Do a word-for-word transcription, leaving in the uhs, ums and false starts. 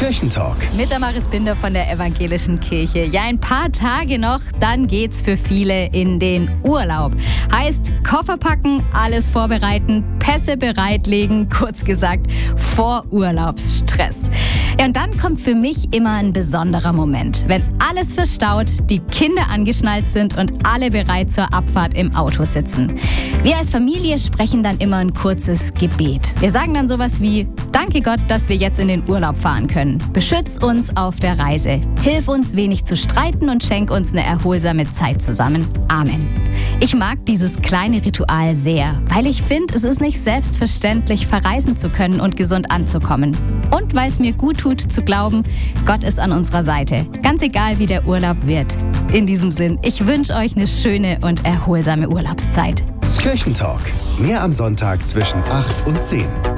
Kirchentalk. Mit Damaris Binder von der Evangelischen Kirche. Ja, ein paar Tage noch, dann geht's für viele in den Urlaub. Heißt, Koffer packen, alles vorbereiten, Pässe bereitlegen, kurz gesagt, Vorurlaubsstress. Ja, und dann kommt für mich immer ein besonderer Moment, wenn alles verstaut, die Kinder angeschnallt sind und alle bereit zur Abfahrt im Auto sitzen. Wir als Familie sprechen dann immer ein kurzes Gebet. Wir sagen dann sowas wie: Danke Gott, dass wir jetzt in den Urlaub fahren können. Beschütz uns auf der Reise. Hilf uns, wenig zu streiten und schenk uns eine erholsame Zeit zusammen. Amen. Ich mag dieses kleine Ritual sehr, weil ich finde, es ist nicht selbstverständlich, verreisen zu können und gesund anzukommen. Und weil es mir gut tut, zu glauben, Gott ist an unserer Seite. Ganz egal, wie der Urlaub wird. In diesem Sinn, ich wünsche euch eine schöne und erholsame Urlaubszeit. Kirchentalk. Mehr am Sonntag zwischen acht und zehn.